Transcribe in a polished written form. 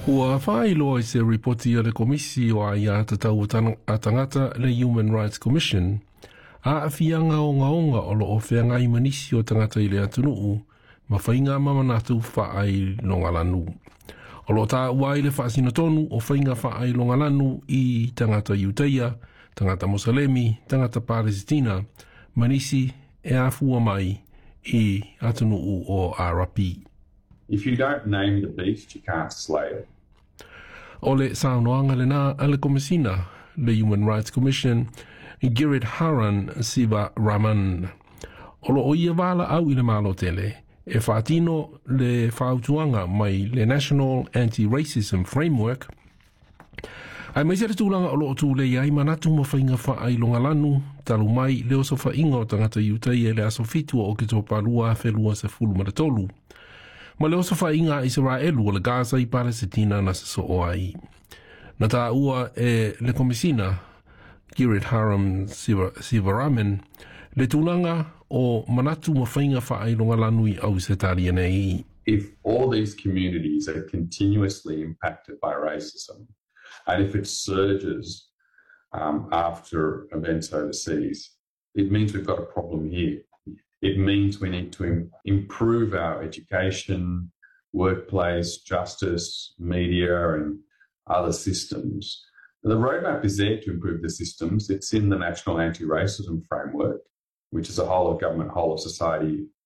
Ua whaeloa I se reporti a le komisi o ia tatau a tangata le Human Rights Commission a awhianga o ngaonga o loo whianga I manisi o tangata I le atunuu ma whainga mamanatu whaai longa lanu. O lo tā ua I le whaasina tonu o whainga whaai longa lanu I tangata Iuteia, tangata Mosalemi, tangata Palestina, manisi e afua mai I atunuu o RP. If you don't name the beast, you can't slay it. O le saunoanga le nā ale komisina, le Human Rights Commission, Girit Haran Siva Raman. O lo o ia wala au I le malo tele, e whaatino le whautuanga mai le National Anti-Racism Framework. Ai mai sere tūlanga o lo o tū le iai manatu ma whainga whaai longa lanu, talu mai leo so whainga o tangata Iuteia le aso fitua o ke tō palua whelua se fulu maratolu. Ma leo sa whainga Israelu o le Gaza I Palestina na se so o ai. Na tā ua e le komisina, Girit Haram Sivaraman, le tūlanga o manatu ma whainga whaai longa lanui au se tāria nei. If all these communities are continuously impacted by racism, and if it surges after events overseas, it means we've got a problem here. It means we need to improve our education, workplace, justice, media, and other systems. The roadmap is there to improve the systems. It's in the National Anti-Racism Framework, which is a whole of government, whole of society